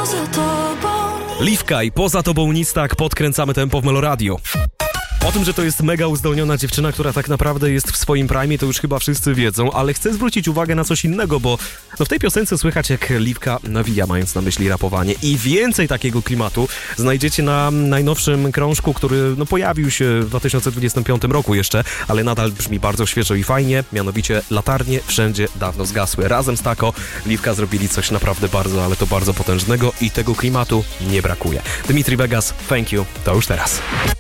Liwka i Poza tobą nic, tak podkręcamy tempo w Meloradio. O tym, że to jest mega uzdolniona dziewczyna, która tak naprawdę jest w swoim prime, to już chyba wszyscy wiedzą, ale chcę zwrócić uwagę na coś innego, bo w tej piosence słychać, jak Liwka nawija, mając na myśli rapowanie, i więcej takiego klimatu znajdziecie na najnowszym krążku, który pojawił się w 2025 roku jeszcze, ale nadal brzmi bardzo świeżo i fajnie, mianowicie Latarnie wszędzie dawno zgasły. Razem z Tako Liwka zrobili coś naprawdę bardzo, ale to bardzo potężnego i tego klimatu nie brakuje. Dimitri Vegas, Thank You, to już teraz.